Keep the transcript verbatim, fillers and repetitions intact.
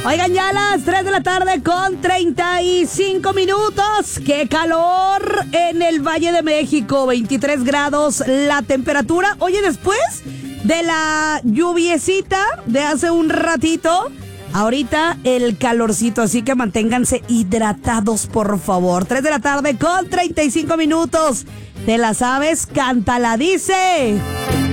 Oigan, ya a las tres de la tarde con treinta y cinco minutos. ¡Qué calor en el Valle de México! veintitrés grados la temperatura. Oye, después de la lluviecita de hace un ratito, ahorita el calorcito, así que manténganse hidratados, por favor. tres de la tarde con treinta y cinco minutos. ¿Te la sabes? Cántala, dice.